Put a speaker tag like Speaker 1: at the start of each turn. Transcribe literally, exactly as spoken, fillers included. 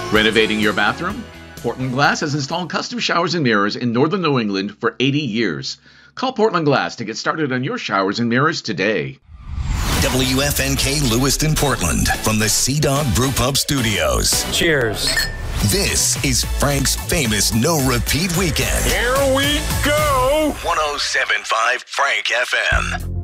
Speaker 1: Renovating your bathroom? Portland Glass has installed custom showers and mirrors in northern New England for eighty years. Call Portland Glass to get started on your showers and mirrors today.
Speaker 2: W F N K Lewiston, Portland, from the Sea Dog Brew Pub Studios.
Speaker 3: Cheers.
Speaker 2: This is Frank's famous no-repeat weekend.
Speaker 3: Here we go.
Speaker 2: one oh seven point five Frank F M.